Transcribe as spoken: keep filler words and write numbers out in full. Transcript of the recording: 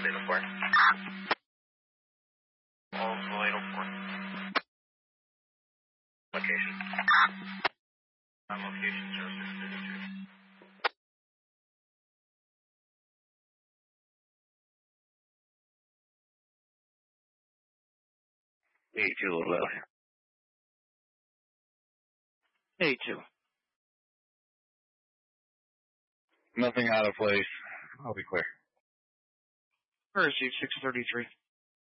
eight oh four. Also eight oh four. Location. On location zero six thirty-two. eighty-two Little Valley. eighty-two. Nothing out of place. I'll be clear. Where is he? six thirty-three.